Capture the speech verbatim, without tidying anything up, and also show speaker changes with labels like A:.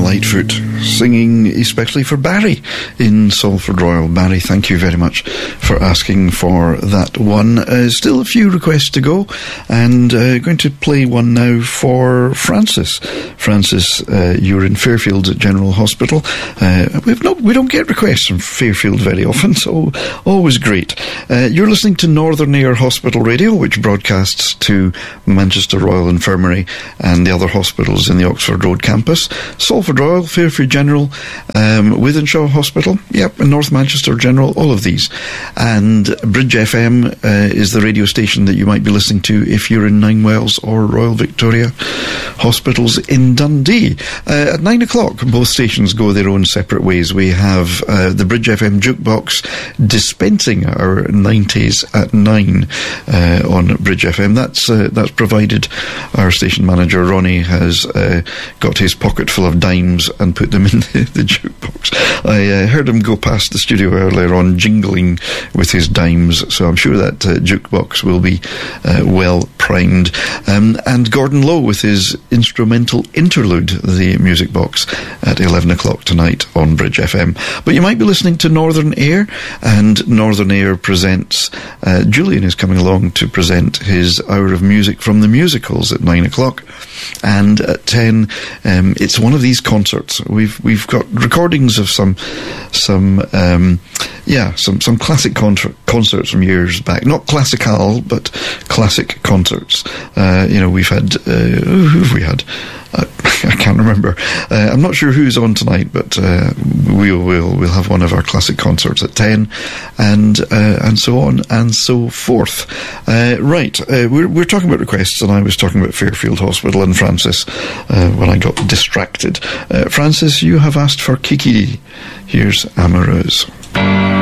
A: Lightfoot, singing especially for Barry in Salford Royal. Barry, thank you very much for asking for that one. Uh, still a few requests to go, and uh, going to play one now for Francis. Francis, uh, you're in Fairfield General Hospital. Uh, we've not, we don't get requests from Fairfield very often, so always great. Uh, you're listening to Northern Air Hospital Radio, which broadcasts to Manchester Royal Infirmary and the other hospitals in the Oxford Road campus. Salford Royal, Fairfield General, um, Wythenshawe Hospital, yep, and North Manchester General, all of these. And Bridge F M uh, is the radio station that you might be listening to if you're in Ninewells or Royal Victoria Hospitals in Dundee. Uh, at nine o'clock, both stations go their own separate ways. We have uh, the Bridge F M jukebox dispensing our nineties at nine uh, on Bridge F M. That's uh, that's provided our station manager Ronnie has uh, got his pocket full of dimes and put them in the, the jukebox. I uh, heard him go past the studio earlier on jingling with his dimes, so I'm sure that uh, jukebox will be uh, well primed. Um, and Gordon Lowe with his instrumental interlude, the music box, at eleven o'clock tonight on Bridge F M. But you might be listening to Northern Air, and Northern Air presents, uh, Julian is coming along to present his Hour of Music from the Musicals at nine o'clock. And at ten, um, it's one of these concerts. We've we've got recordings of some some um, yeah some some classic concert, concerts from years back. Not classical, but classic concerts. Uh, you know, we've had uh, who have we had? Uh, I can't remember. Uh, I'm not sure who's on tonight, but uh, we'll we'll we'll have one of our classic concerts at ten, and uh, and so on and so forth. Uh, right, uh, we're we're talking about requests, and I was talking about Fairfield Hospital and Francis uh, when I got distracted. Uh, Francis, you have asked for Kiki. Here's Amoureuse.